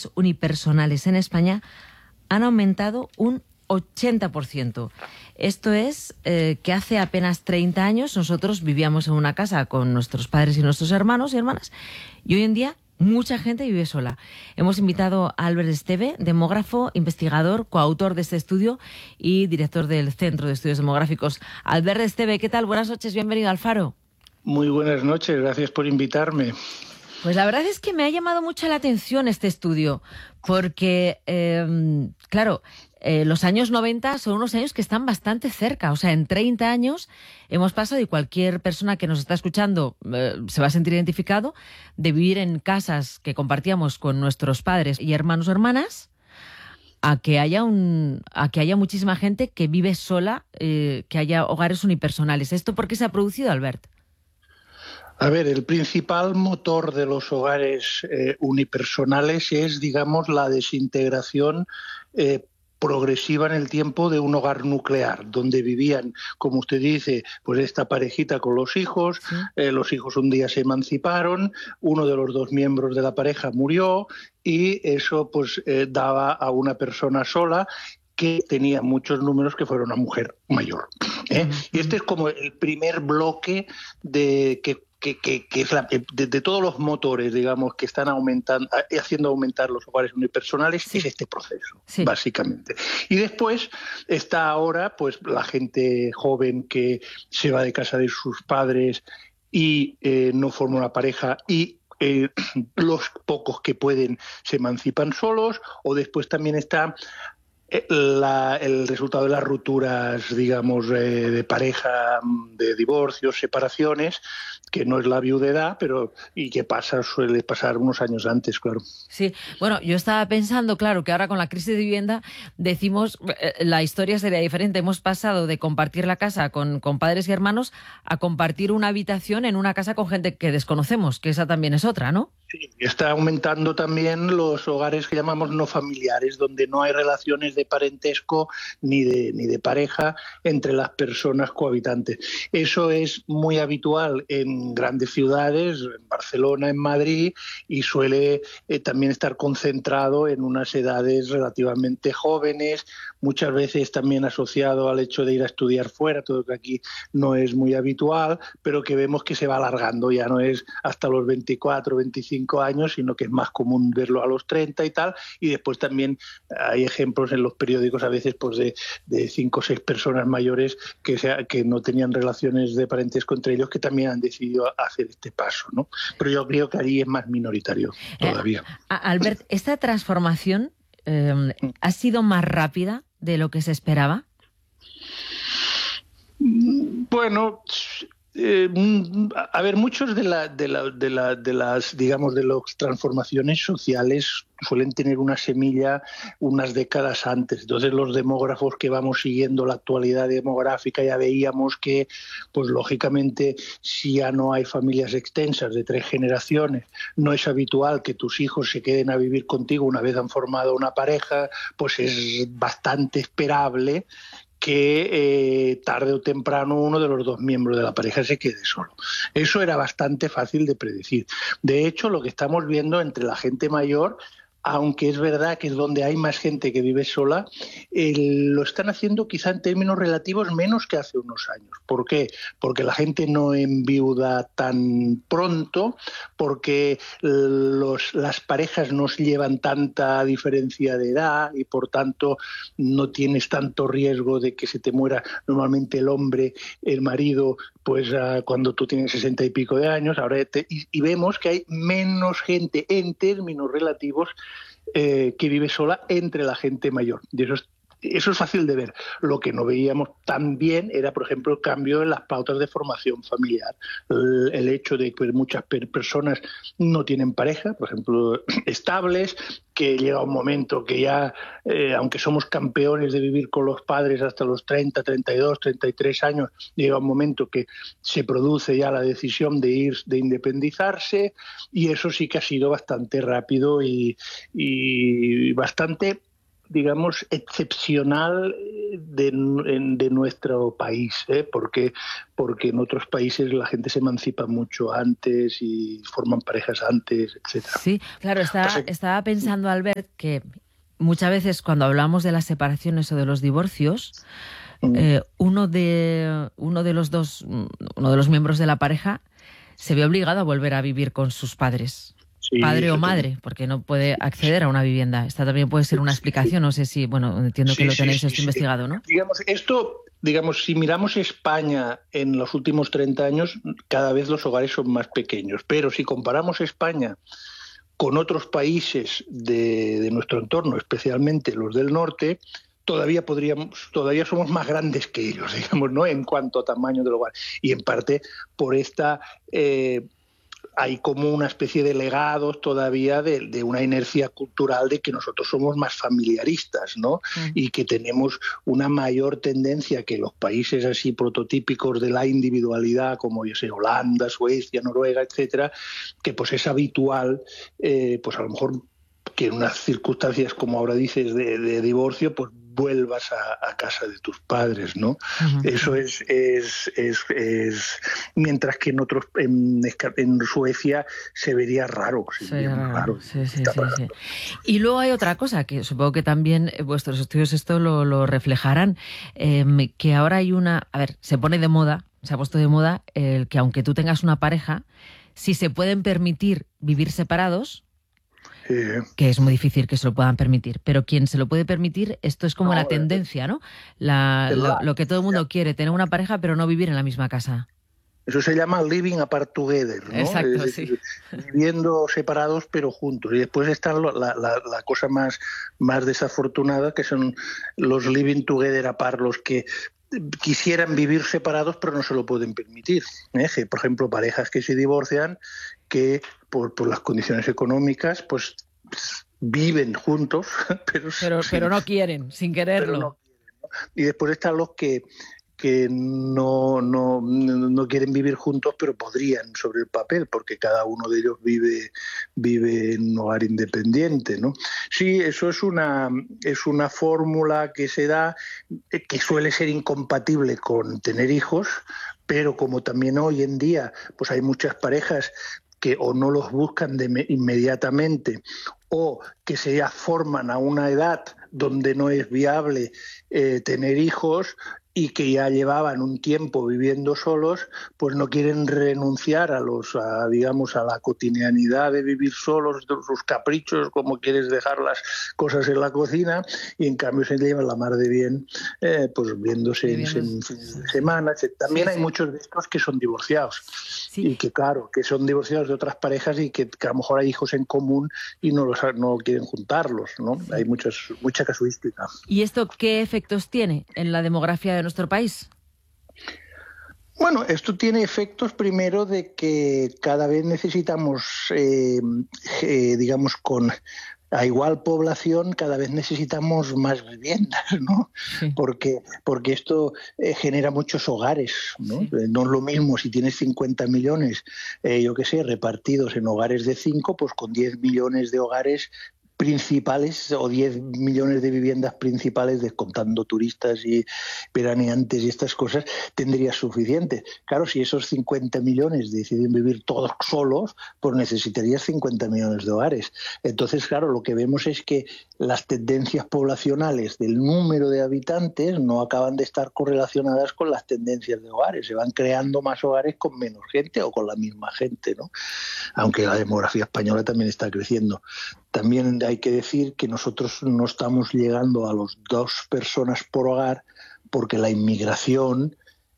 hogares unipersonales en España han aumentado un 80%. Esto es que hace apenas 30 años nosotros vivíamos en una casa con nuestros padres y nuestros hermanos y hermanas, y hoy en día mucha gente vive sola. Hemos invitado a Albert Esteve, demógrafo, investigador, coautor de este estudio y director del Centro de Estudios Demográficos. Albert Esteve, ¿qué tal? Buenas noches, bienvenido al Faro. Muy buenas noches, gracias por invitarme. Pues la verdad es que me ha llamado mucho la atención este estudio, porque, claro, los años 90 son unos años que están bastante cerca. O sea, en 30 años hemos pasado, y cualquier persona que nos está escuchando se va a sentir identificado, de vivir en casas que compartíamos con nuestros padres y hermanos o hermanas, a que haya muchísima gente que vive sola, que haya hogares unipersonales. ¿Esto por qué se ha producido, Albert? A ver, el principal motor de los hogares unipersonales es, digamos, la desintegración progresiva en el tiempo de un hogar nuclear, donde vivían, como usted dice, pues esta parejita con los hijos. Sí. Los hijos un día se emanciparon, uno de los dos miembros de la pareja murió y eso pues daba a una persona sola que tenía muchos números, que fuera una mujer mayor. Y este es como el primer bloque de que es de todos los motores, digamos, que están haciendo aumentar los hogares unipersonales. Sí. Es este proceso, sí, básicamente. Y después está ahora pues la gente joven que se va de casa de sus padres y no forma una pareja, y los pocos que pueden se emancipan solos. O después también está el resultado de las rupturas, digamos, de pareja, de divorcios, separaciones, que no es la viudedad, y que suele pasar unos años antes, claro. Sí, bueno, yo estaba pensando, claro, que ahora con la crisis de vivienda decimos, la historia sería diferente. Hemos pasado de compartir la casa con padres y hermanos a compartir una habitación en una casa con gente que desconocemos, que esa también es otra, ¿no? Sí, está aumentando también los hogares que llamamos no familiares, donde no hay relaciones de parentesco ni de pareja entre las personas cohabitantes. Eso es muy habitual en grandes ciudades, en Barcelona, en Madrid, y suele también estar concentrado en unas edades relativamente jóvenes, muchas veces también asociado al hecho de ir a estudiar fuera, todo que aquí no es muy habitual, pero que vemos que se va alargando, ya no es hasta los 24, 25 años, sino que es más común verlo a los 30 y tal. Y después también hay ejemplos en los periódicos a veces pues de 5 o 6 personas mayores que no tenían relaciones de parentesco entre ellos, que también han decidido hacer este paso, ¿no? Pero yo creo que allí es más minoritario todavía. Albert, ¿esta transformación ha sido más rápida de lo que se esperaba? Bueno, a ver, muchos de las, digamos, de las transformaciones sociales suelen tener una semilla unas décadas antes. Entonces los demógrafos que vamos siguiendo la actualidad demográfica ya veíamos que, pues lógicamente, si ya no hay familias extensas de 3 generaciones, no es habitual que tus hijos se queden a vivir contigo una vez han formado una pareja, pues es bastante esperable que tarde o temprano uno de los dos miembros de la pareja se quede solo. Eso era bastante fácil de predecir. De hecho, lo que estamos viendo entre la gente mayor, aunque es verdad que es donde hay más gente que vive sola, lo están haciendo quizá en términos relativos menos que hace unos años. ¿Por qué? Porque la gente no enviuda tan pronto, porque las parejas no se llevan tanta diferencia de edad y por tanto no tienes tanto riesgo de que se te muera normalmente el hombre, el marido, pues cuando tú tienes 60 y pico de años. Ahora y vemos que hay menos gente en términos relativos que vive sola entre la gente mayor. Y eso es fácil de ver. Lo que no veíamos tan bien era, por ejemplo, el cambio en las pautas de formación familiar. El hecho de que muchas personas no tienen pareja, por ejemplo, estables, que llega un momento que ya, aunque somos campeones de vivir con los padres hasta los 30, 32, 33 años, llega un momento que se produce ya la decisión de independizarse, y eso sí que ha sido bastante rápido y bastante digamos, excepcional de nuestro país, porque en otros países la gente se emancipa mucho antes y forman parejas antes, etcétera. Sí, claro, estaba pensando, Albert, que muchas veces cuando hablamos de las separaciones o de los divorcios, uno de los miembros de la pareja se ve obligado a volver a vivir con sus padres. Sí, padre o madre, porque no puede acceder a una vivienda. Esta también puede ser una explicación, no sé si, bueno, entiendo que lo tenéis esto investigado, ¿no? Digamos, si miramos España en los últimos 30 años, cada vez los hogares son más pequeños, pero si comparamos España con otros países de nuestro entorno, especialmente los del norte, todavía somos más grandes que ellos, digamos, ¿no? En cuanto a tamaño del hogar. Y en parte por esta hay como una especie de legados todavía de una inercia cultural de que nosotros somos más familiaristas, ¿no? Y que tenemos una mayor tendencia que los países así prototípicos de la individualidad, como yo sé, Holanda, Suecia, Noruega, etcétera, que pues es habitual, pues a lo mejor que en unas circunstancias, como ahora dices, de divorcio, pues vuelvas a casa de tus padres, ¿no? Uh-huh. Eso es mientras que en Suecia se vería raro. Sería raro. Sí. Y luego hay otra cosa que supongo que también vuestros estudios esto lo reflejarán, que ahora hay se pone de moda, se ha puesto de moda el que aunque tú tengas una pareja, si se pueden permitir vivir separados, que es muy difícil que se lo puedan permitir, pero quien se lo puede permitir, esto es como la tendencia, ¿no? Lo que todo el mundo quiere, tener una pareja pero no vivir en la misma casa. Eso se llama living apart together, ¿no? Exacto, sí. Viviendo separados pero juntos. Y después está la cosa más desafortunada, que son los living together apart, los que quisieran vivir separados pero no se lo pueden permitir. Por ejemplo, parejas que se divorcian, que por las condiciones económicas pues viven juntos, pero no quieren, sin quererlo. No quieren, ¿no? Y después están los que no quieren vivir juntos, pero podrían sobre el papel, porque cada uno de ellos vive en un hogar independiente, ¿no? Sí, eso es una fórmula que se da, que suele ser incompatible con tener hijos, pero como también hoy en día pues hay muchas parejas que o no los buscan inmediatamente o que se ya forman a una edad donde no es viable tener hijos y que ya llevaban un tiempo viviendo solos, pues no quieren renunciar a la cotidianidad de vivir solos, de sus caprichos, como quieres dejar las cosas en la cocina, y en cambio se llevan la mar de bien, pues viéndose en fines de semana. También hay muchos de estos que son divorciados, y que claro, que son divorciados de otras parejas y que a lo mejor hay hijos en común y no quieren juntarlos, ¿no? Hay mucha casuística. ¿Y esto qué efectos tiene en la demografía de nuestro país? Bueno, esto tiene efectos primero de que cada vez necesitamos, digamos, a igual población, cada vez necesitamos más viviendas, ¿no? Sí. Porque esto genera muchos hogares, ¿no? Sí. No es lo mismo si tienes 50 millones, repartidos en hogares de 5, pues con 10 millones de hogares principales o 10 millones de viviendas principales, descontando turistas y veraneantes y estas cosas, tendrías suficiente. Claro, si esos 50 millones deciden vivir todos solos, pues necesitarías 50 millones de hogares. Entonces, claro, lo que vemos es que las tendencias poblacionales del número de habitantes no acaban de estar correlacionadas con las tendencias de hogares. Se van creando más hogares con menos gente o con la misma gente, ¿no? Aunque la demografía española también está creciendo. También hay que decir que nosotros no estamos llegando a las 2 personas por hogar porque la inmigración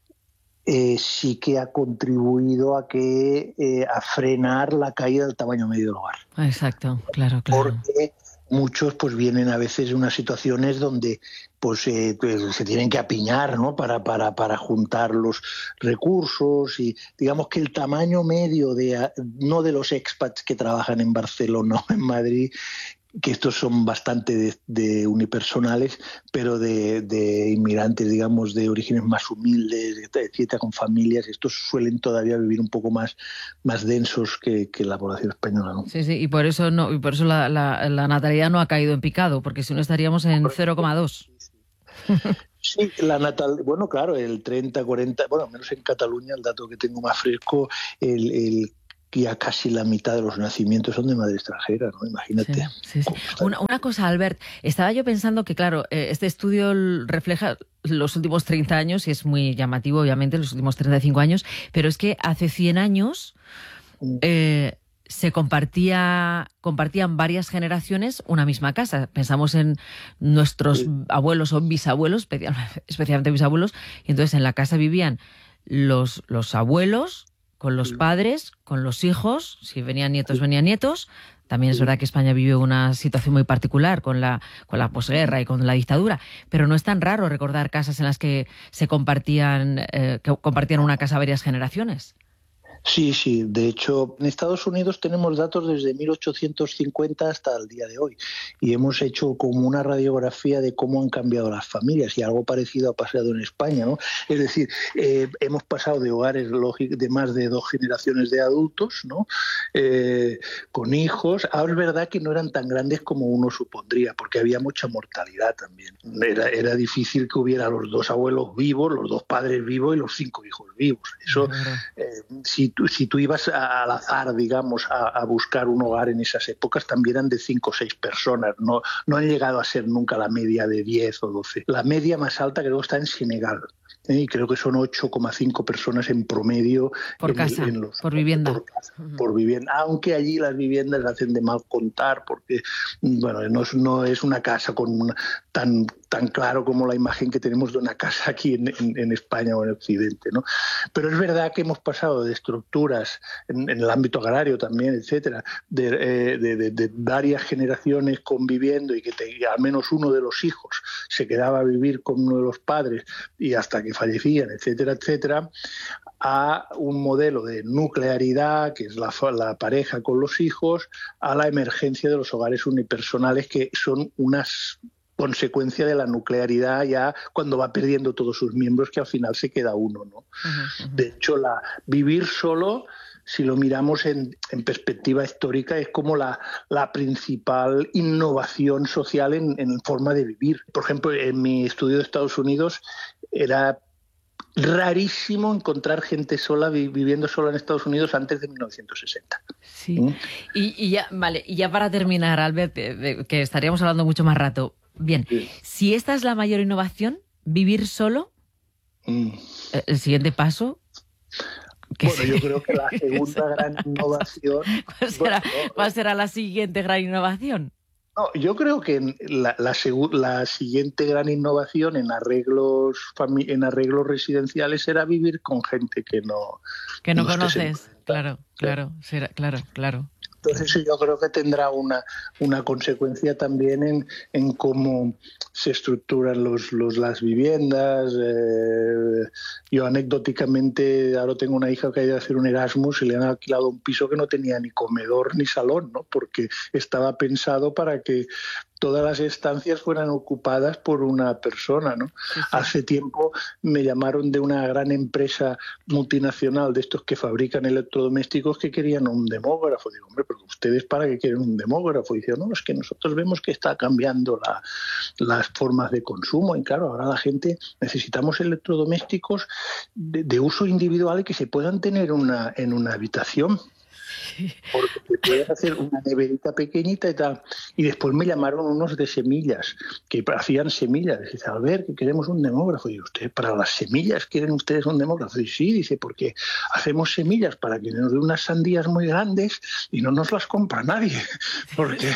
sí que ha contribuido a frenar la caída del tamaño medio del hogar. Exacto, claro. Porque muchos pues vienen a veces en unas situaciones donde pues se tienen que apiñar, ¿no? para juntar los recursos, y digamos que el tamaño medio no de los expats que trabajan en Barcelona o en Madrid, que estos son bastante de unipersonales, pero de inmigrantes, digamos, de orígenes más humildes, etcétera, con familias. Estos suelen todavía vivir un poco más densos que la población española, ¿no? Sí, y por eso la natalidad no ha caído en picado, porque si no estaríamos en 0,2. Sí, bueno, claro, el 30, 40, bueno, al menos en Cataluña, el dato que tengo más fresco, ya casi la mitad de los nacimientos son de madre extranjera, ¿no? Imagínate. Sí. Una cosa, Albert, estaba yo pensando que, claro, este estudio refleja los últimos 30 años y es muy llamativo, obviamente, los últimos 35 años, pero es que hace 100 años se compartían varias generaciones una misma casa. Pensamos en nuestros abuelos o bisabuelos, especialmente bisabuelos, y entonces en la casa vivían los abuelos con los padres, con los hijos, si venían nietos. También es verdad que España vivió una situación muy particular con la posguerra y con la dictadura, pero no es tan raro recordar casas en las que se compartían una casa varias generaciones. Sí. De hecho, en Estados Unidos tenemos datos desde 1850 hasta el día de hoy y hemos hecho como una radiografía de cómo han cambiado las familias y algo parecido ha pasado en España, ¿no? Es decir, hemos pasado de hogares de más de 2 generaciones de adultos, ¿no? Con hijos. Ahora es verdad que no eran tan grandes como uno supondría, porque había mucha mortalidad también. Era difícil que hubiera los 2 abuelos vivos, los 2 padres vivos y los 5 hijos vivos. Eso, si tú ibas al azar, digamos, a buscar un hogar en esas épocas, también eran de 5 o 6 personas. No han llegado a ser nunca la media de 10 o 12. La media más alta creo que está en Senegal. Y creo que son 8,5 personas en promedio por vivienda. Por vivienda, aunque allí las viviendas hacen de mal contar, porque bueno, no es una casa con tan claro como la imagen que tenemos de una casa aquí en España o en Occidente, ¿no? Pero es verdad que hemos pasado de estructuras en el ámbito agrario también, etcétera, de varias generaciones conviviendo y que al menos uno de los hijos se quedaba a vivir con uno de los padres y hasta que fallecían, etcétera, a un modelo de nuclearidad, que es la pareja con los hijos, a la emergencia de los hogares unipersonales, que son unas consecuencia de la nuclearidad ya cuando va perdiendo todos sus miembros, que al final se queda uno, ¿no? De hecho, vivir solo, si lo miramos en perspectiva histórica, es como la principal innovación social en forma de vivir. Por ejemplo, en mi estudio de Estados Unidos era rarísimo encontrar gente sola viviendo sola en Estados Unidos antes de 1960. Sí. Y ya para terminar, Albert, que estaríamos hablando mucho más rato. Bien, sí. Si esta es la mayor innovación, vivir solo, el siguiente paso... Bueno, yo creo que la segunda gran innovación... ¿Cuál será la siguiente gran innovación? No, yo creo que la siguiente gran innovación en arreglos residenciales será vivir con gente que no conoces. Claro. Entonces yo creo que tendrá una consecuencia también en cómo se estructuran las viviendas. Yo anecdóticamente ahora tengo una hija que ha ido a hacer un Erasmus y le han alquilado un piso que no tenía ni comedor ni salón, ¿no? Porque estaba pensado para que todas las estancias fueran ocupadas por una persona, ¿no? Sí. Hace tiempo me llamaron de una gran empresa multinacional de estos que fabrican electrodomésticos que querían un demógrafo. Digo, hombre, pero ¿ustedes para qué quieren un demógrafo? Y dice, no, es que nosotros vemos que está cambiando las formas de consumo y claro, ahora la gente necesitamos electrodomésticos de uso individual y que se puedan tener en una habitación. Porque te puedes hacer una neverita pequeñita y tal. Y después me llamaron unos de semillas, que hacían semillas. Dice, Albert, que queremos un demógrafo. Y ¿usted para las semillas quieren ustedes un demógrafo? Y sí, dice, porque hacemos semillas para que nos den unas sandías muy grandes y no nos las compra nadie. Porque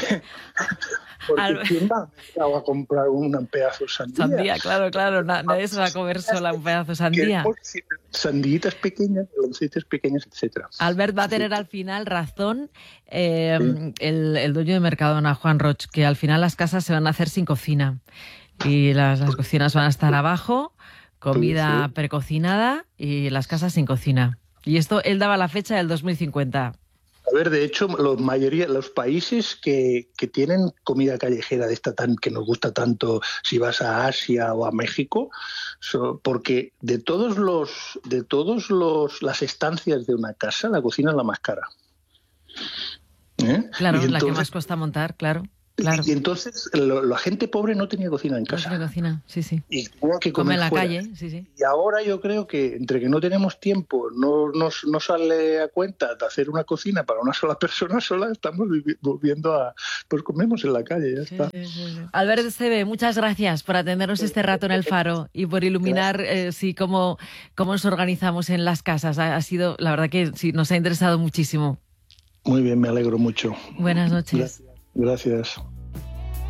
¿quién va a comprar un pedazo de sandía? Sandía, claro. Nadie se va a comer sola un pedazo de sandía. Sandillitas pequeñas, meloncitas pequeñas, etcétera. Albert va a tener al final razón el dueño de Mercadona, Juan Roch, que al final las casas se van a hacer sin cocina y las cocinas van a estar abajo, comida precocinada y las casas sin cocina. Y esto él daba la fecha del 2050. A ver, de hecho, los países que tienen comida callejera de esta que nos gusta tanto, si vas a Asia o a México, porque de todas las estancias de una casa, la cocina es la más cara. Claro, entonces, la que más cuesta montar, claro. Claro. Y entonces la gente pobre no tenía cocina en casa. No tenía cocina, sí. Y tenía que comer en la fuera. calle, sí. Y ahora yo creo que entre que no tenemos tiempo, no sale a cuenta de hacer una cocina para una sola persona sola, estamos volviendo pues comemos en la calle, ya está. Sí. Albert Esteve, muchas gracias por atendernos este rato en El Faro y por iluminar cómo nos organizamos en las casas. Ha sido, la verdad que sí, nos ha interesado muchísimo. Muy bien, me alegro mucho. Buenas noches. Gracias.